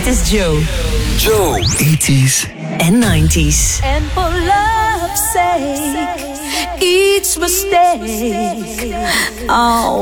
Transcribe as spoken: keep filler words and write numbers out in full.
Dit is Joe. Joe. eighties en nineties. And for love's sake, each mistake, oh,